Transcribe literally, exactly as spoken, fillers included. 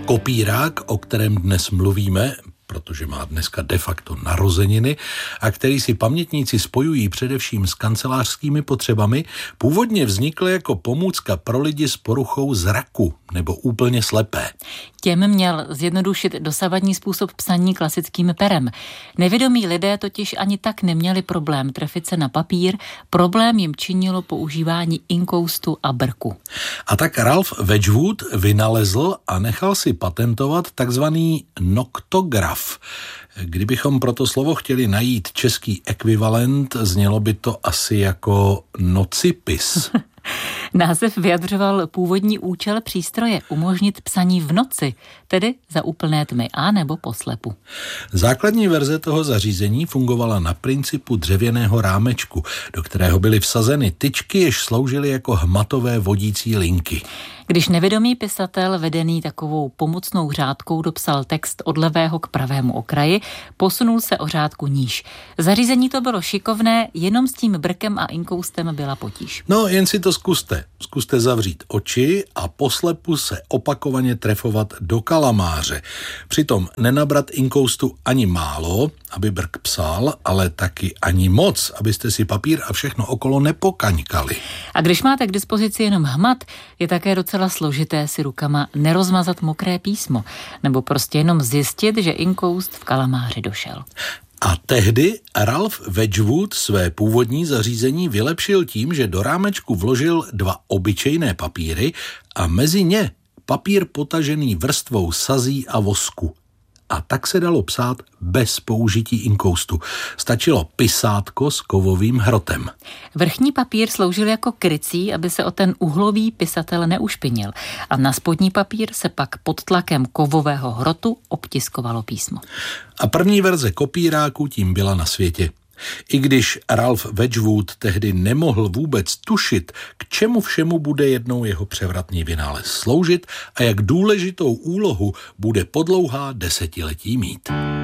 Kopírák, o kterém dnes mluvíme, protože má dneska de facto narozeniny a který si pamětníci spojují především s kancelářskými potřebami, původně vznikl jako pomůcka pro lidi s poruchou zraku nebo úplně slepé. Těm měl zjednodušit dosavadní způsob psaní klasickým perem. Nevědomí lidé totiž ani tak neměli problém trefit se na papír, problém jim činilo používání inkoustu a brku. A tak Ralph Wedgwood vynalezl a nechal si patentovat takzvaný noktograf. Kdybychom pro to slovo chtěli najít český ekvivalent, znělo by to asi jako nocipis. Název vyjadřoval původní účel přístroje umožnit psaní v noci, tedy za úplné tmy a nebo poslepu. Základní verze toho zařízení fungovala na principu dřevěného rámečku, do kterého byly vsazeny tyčky, jež sloužily jako hmatové vodící linky. Když nevědomý pisatel, vedený takovou pomocnou řádkou, dopsal text od levého k pravému okraji, posunul se o řádku níž. Zařízení to bylo šikovné, jenom s tím brkem a inkoustem byla potíž. No, jen si to zkuste. Zkuste zavřít oči a poslepu se opakovaně trefovat do kalamáře. Přitom nenabrat inkoustu ani málo, aby brk psal, ale taky ani moc, abyste si papír a všechno okolo nepokaňkali. A když máte k dispozici jenom hmat, je také docela složité si rukama nerozmazat mokré písmo, nebo prostě jenom zjistit, že inkoust v kalamáři došel. A tehdy Ralph Wedgwood své původní zařízení vylepšil tím, že do rámečku vložil dva obyčejné papíry a mezi ně papír potažený vrstvou sazí a vosku. A tak se dalo psát bez použití inkoustu. Stačilo pisátko s kovovým hrotem. Vrchní papír sloužil jako krycí, aby se o ten uhlový pisatel neušpinil. A na spodní papír se pak pod tlakem kovového hrotu obtiskovalo písmo. A první verze kopíráku tím byla na světě. I když Ralph Wedgwood tehdy nemohl vůbec tušit, k čemu všemu bude jednou jeho převratný vynález sloužit a jak důležitou úlohu bude po dlouhá desetiletí mít.